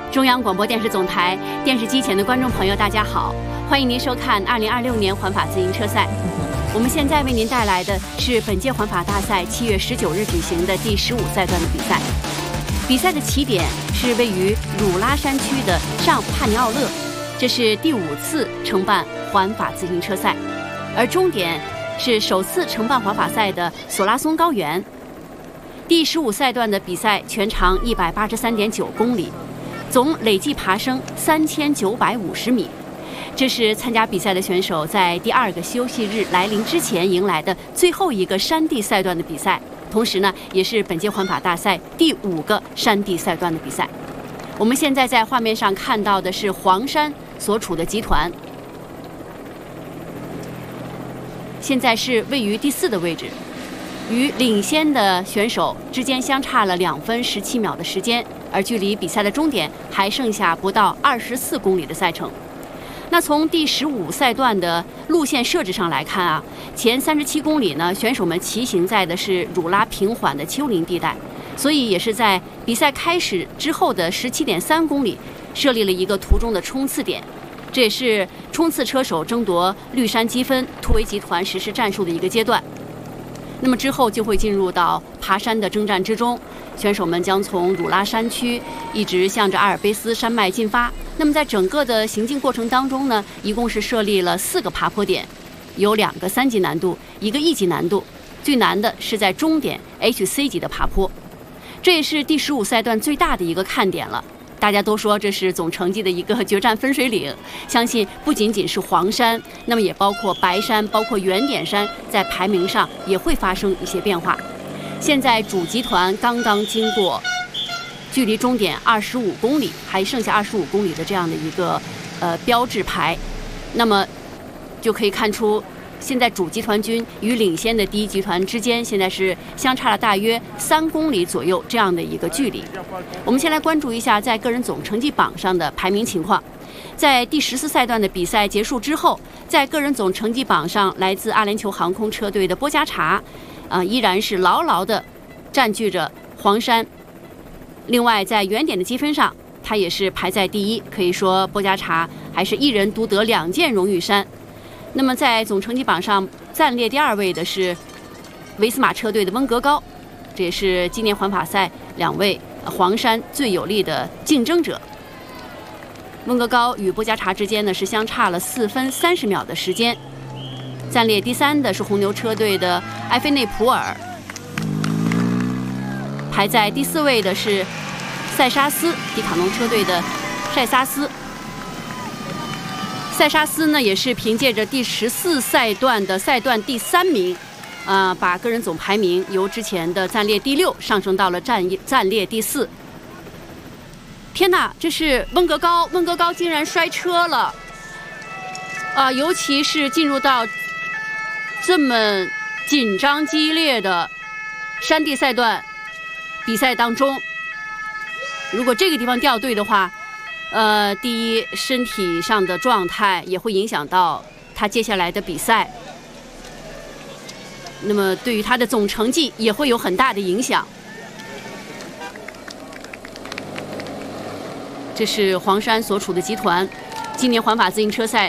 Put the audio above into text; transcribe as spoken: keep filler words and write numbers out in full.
中央广播电视总台电视机前的观众朋友，大家好，欢迎您收看二零二六年环法自行车赛。我们现在为您带来的是本届环法大赛七月十九日举行的第十五赛段的比赛。比赛的起点是位于汝拉山区的上帕尼奥勒，这是第五次承办环法自行车赛，而终点是首次承办环法赛的索拉松高原。第十五赛段的比赛全长一百八十三点九公里，总累计爬升三千九百五十米。这是参加比赛的选手在第二个休息日来临之前迎来的最后一个山地赛段的比赛，同时呢，也是本届环法大赛第五个山地赛段的比赛。我们现在在画面上看到的是黄山所处的集团，现在是位于第四的位置，与领先的选手之间相差了两分十七秒的时间，而距离比赛的终点还剩下不到二十四公里的赛程。那从第十五赛段的路线设置上来看啊，前三十七公里呢，选手们骑行在的是汝拉平缓的丘陵地带，所以也是在比赛开始之后的十七点三公里设立了一个途中的冲刺点，这也是冲刺车手争夺绿山积分、突围集团实施战术的一个阶段。那么之后就会进入到爬山的征战之中，选手们将从汝拉山区一直向着阿尔卑斯山脉进发。那么在整个的行进过程当中呢，一共是设立了四个爬坡点，有两个三级难度，一个一级难度，最难的是在终点 H C 级的爬坡。这也是第十五赛段最大的一个看点了。大家都说这是总成绩的一个决战分水岭，相信不仅仅是黄山，那么也包括白山，包括原点山，在排名上也会发生一些变化。现在主集团刚刚经过距离终点二十五公里，还剩下二十五公里的这样的一个呃标志牌，那么就可以看出，现在主集团军与领先的第一集团之间现在是相差了大约三公里左右这样的一个距离。我们先来关注一下在个人总成绩榜上的排名情况。在第十四赛段的比赛结束之后，在个人总成绩榜上，来自阿联酋航空车队的波加查，呃，依然是牢牢地占据着黄山。另外，在原点的积分上，他也是排在第一，可以说波加查还是一人独得两件荣誉衫。那么在总成绩榜上暂列第二位的是维斯马车队的温格高，这也是今年环法赛两位黄山最有力的竞争者。温格高与波加查之间呢是相差了四分三十秒的时间。暂列第三的是红牛车队的埃菲内普尔，排在第四位的是塞沙斯迪卡侬车队的塞沙斯。塞沙斯呢，也是凭借着第十四赛段的赛段第三名，啊、呃，把个人总排名由之前的暂列第六上升到了暂暂列第四。天哪，这是温格高，温格高竟然摔车了，啊、呃，尤其是进入到这么紧张激烈的山地赛段比赛当中，如果这个地方掉队的话，呃，第一，身体上的状态也会影响到他接下来的比赛，那么对于他的总成绩也会有很大的影响。这是黄山所处的集团，今年环法自行车赛